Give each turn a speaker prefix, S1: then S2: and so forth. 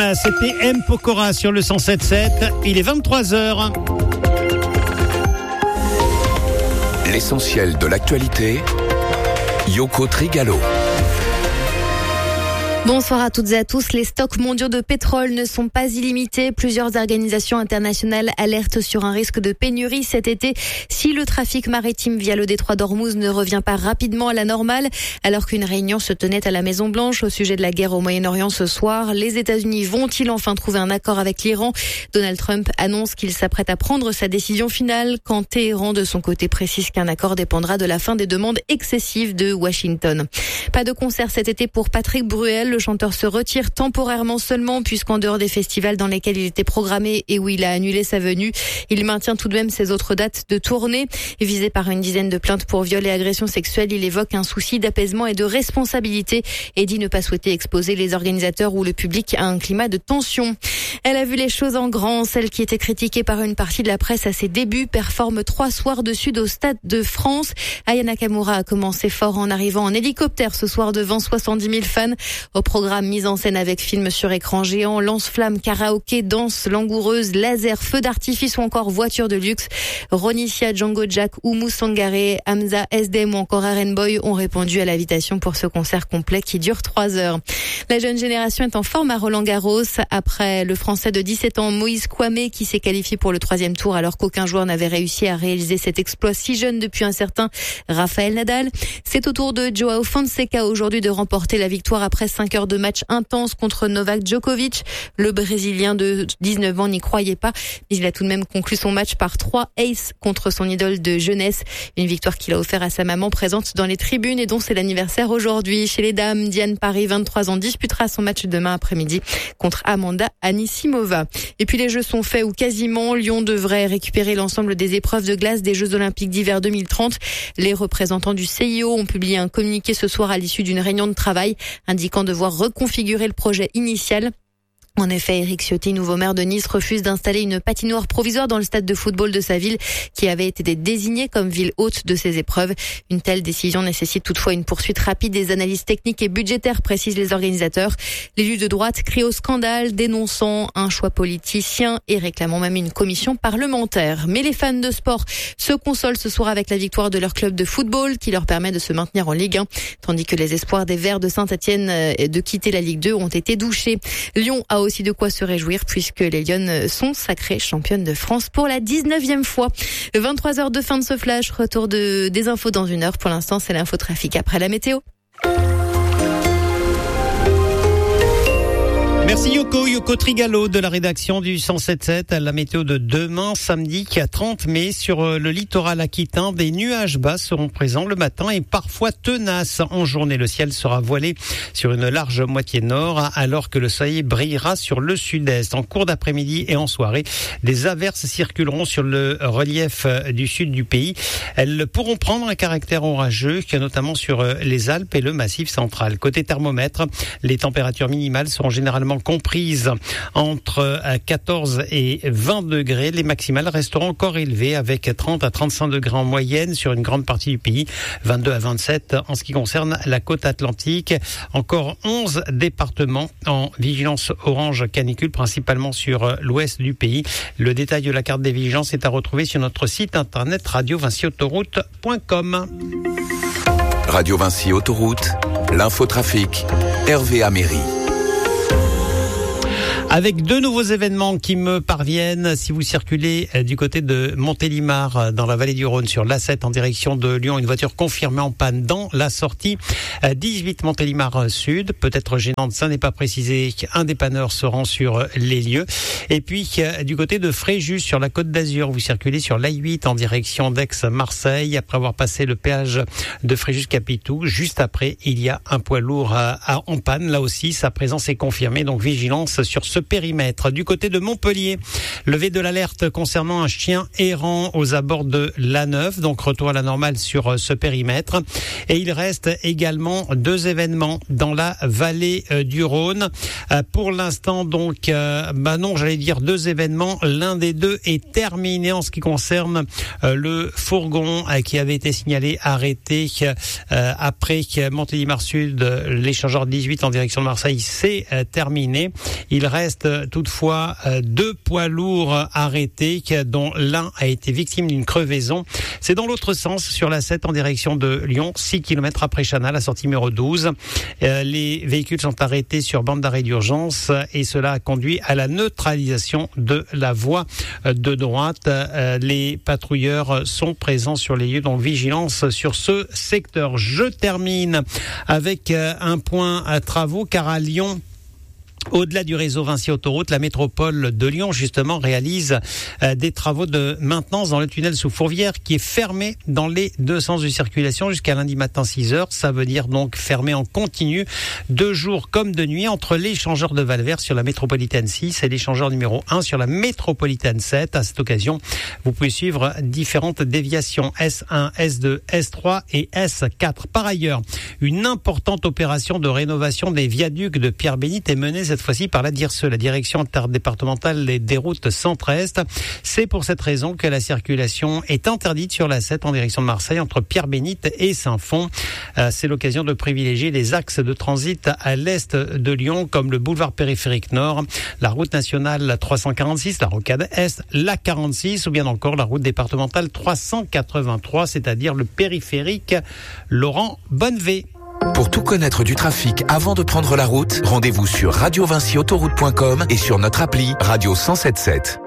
S1: C'était M. Pokora sur le 107.7. Il est 23h.
S2: L'essentiel de l'actualité, Yoko Trigalo.
S3: Bonsoir à toutes et à tous. Les stocks mondiaux de pétrole ne sont pas illimités. Plusieurs organisations internationales alertent sur un risque de pénurie cet été si le trafic maritime via le détroit d'Ormuz ne revient pas rapidement à la normale. Alors qu'une réunion se tenait à la Maison-Blanche au sujet de la guerre au Moyen-Orient ce soir, les États-Unis vont-ils enfin trouver un accord avec l'Iran ? Donald Trump annonce qu'il s'apprête à prendre sa décision finale quand Téhéran, de son côté, précise qu'un accord dépendra de la fin des demandes excessives de Washington. Pas de concert cet été pour Patrick Bruel. Le chanteur se retire temporairement seulement puisqu'en dehors des festivals dans lesquels il était programmé et où il a annulé sa venue, il maintient tout de même ses autres dates de tournée. Visé par une dizaine de plaintes pour viol et agressions sexuelles, il évoque un souci d'apaisement et de responsabilité et dit ne pas souhaiter exposer les organisateurs ou le public à un climat de tension. Elle a vu les choses en grand. Celle qui était critiquée par une partie de la presse à ses débuts performe 3 soirs de suite au Stade de France. Aya Nakamura a commencé fort en arrivant en hélicoptère ce soir devant 70 000 fans. Au programme mise en scène avec film sur écran géant, lance-flamme, karaoké, danse langoureuse, laser, feu d'artifice ou encore voiture de luxe. Ronicia, Django Jack, Oumou Sangaré, Hamza, SDM ou encore Aren Boy ont répondu à l'invitation pour ce concert complet qui dure 3 heures. La jeune génération est en forme à Roland-Garros après le Français de 17 ans Moïse Kouamé qui s'est qualifié pour le 3e tour alors qu'aucun joueur n'avait réussi à réaliser cet exploit si jeune depuis un certain Rafael Nadal. C'est au tour de Joao Fonseca aujourd'hui de remporter la victoire après 5 heures de match intense contre Novak Djokovic. Le Brésilien de 19 ans n'y croyait pas, mais il a tout de même conclu son match par 3 aces contre son idole de jeunesse. Une victoire qu'il a offert à sa maman présente dans les tribunes et dont c'est l'anniversaire aujourd'hui. Chez les dames, Diane Parry, 23 ans, disputera son match demain après-midi contre Amanda Anisimova. Et puis les Jeux sont faits ou quasiment. Lyon devrait récupérer l'ensemble des épreuves de glace des Jeux Olympiques d'hiver 2030. Les représentants du CIO ont publié un communiqué ce soir à l'issue d'une réunion de travail indiquant devoir reconfigurer le projet initial. En effet, Éric Ciotti, nouveau maire de Nice, refuse d'installer une patinoire provisoire dans le stade de football de sa ville qui avait été désignée comme ville hôte de ces épreuves. Une telle décision nécessite toutefois une poursuite rapide des analyses techniques et budgétaires, précisent les organisateurs. L'élu de droite crie au scandale, dénonçant un choix politicien et réclamant même une commission parlementaire. Mais les fans de sport se consolent ce soir avec la victoire de leur club de football qui leur permet de se maintenir en Ligue 1, tandis que les espoirs des Verts de Saint-Etienne de quitter la Ligue 2 ont été douchés. Lyon a aussi de quoi se réjouir puisque les Lyonnes sont sacrées championnes de France pour la 19e fois. 23h de fin de ce flash, retour des infos dans 1 heure. Pour l'instant, c'est l'infotrafic après la météo.
S1: Merci Yoko Trigalo de la rédaction du 107.7. La météo de demain, samedi, 30 mai, sur le littoral aquitain, des nuages bas seront présents le matin et parfois tenaces en journée. Le ciel sera voilé sur une large moitié nord, alors que le soleil brillera sur le sud-est. En cours d'après-midi et en soirée, des averses circuleront sur le relief du sud du pays. Elles pourront prendre un caractère orageux, notamment sur les Alpes et le Massif central. Côté thermomètre, les températures minimales seront généralement comprises entre 14 et 20 degrés. Les maximales resteront encore élevées avec 30 à 35 degrés en moyenne sur une grande partie du pays, 22 à 27 en ce qui concerne la côte atlantique. Encore 11 départements en vigilance orange canicule, principalement sur l'ouest du pays. Le détail de la carte des vigilances est à retrouver sur notre site internet radiovinciautoroute.com.
S2: Radio Vinci Autoroute, l'infotrafic, Hervé Améry.
S1: Avec 2 nouveaux événements qui me parviennent, si vous circulez du côté de Montélimar, dans la vallée du Rhône, sur l'A7 en direction de Lyon, une voiture confirmée en panne dans la sortie 18 Montélimar Sud, peut-être gênante, ça n'est pas précisé. Un dépanneur se rend sur les lieux. Et puis, du côté de Fréjus, sur la Côte d'Azur, vous circulez sur l'A8 en direction d'Aix-Marseille, après avoir passé le péage de Fréjus-Capitou. Juste après, il y a un poids lourd en panne. Là aussi, sa présence est confirmée, donc vigilance sur ce périmètre. Du côté de Montpellier, levé de l'alerte concernant un chien errant aux abords de l'A9, donc retour à la normale sur ce périmètre. Et il reste également 2 événements dans la vallée du Rhône. Pour l'instant, donc, 2 événements. L'un des 2 est terminé en ce qui concerne le fourgon qui avait été signalé arrêté après Montélimar Sud, l'échangeur 18 en direction de Marseille, c'est terminé. Il reste reste toutefois 2 poids lourds arrêtés, dont l'un a été victime d'une crevaison. C'est dans l'autre sens, sur la 7 en direction de Lyon, 6 km après Chana, la sortie numéro 12. Les véhicules sont arrêtés sur bande d'arrêt d'urgence et cela a conduit à la neutralisation de la voie de droite. Les patrouilleurs sont présents sur les lieux, donc vigilance sur ce secteur. Je termine avec un point à travaux, car à Lyon, au-delà du réseau Vinci Autoroute, la métropole de Lyon, justement, réalise des travaux de maintenance dans le tunnel sous Fourvière qui est fermé dans les 2 sens de circulation jusqu'à lundi matin 6h. Ça veut dire donc fermé en continu, de jour comme de nuit, entre l'échangeur de Valvert sur la métropolitaine 6 et l'échangeur numéro 1 sur la métropolitaine 7. À cette occasion, vous pouvez suivre différentes déviations S1, S2, S3 et S4. Par ailleurs, une importante opération de rénovation des viaducs de Pierre-Bénite est menée cette fois-ci par la DIRSE, la direction interdépartementale des routes centre-est. C'est pour cette raison que la circulation est interdite sur la 7 en direction de Marseille entre Pierre-Bénite et Saint-Fond. C'est l'occasion de privilégier les axes de transit à l'est de Lyon, comme le boulevard périphérique nord, la route nationale 346, la rocade est, la 46 ou bien encore la route départementale 383, c'est-à-dire le périphérique Laurent Bonnevé.
S2: Pour tout connaître du trafic avant de prendre la route, rendez-vous sur radiovinciautoroute.com et sur notre appli Radio 107.7.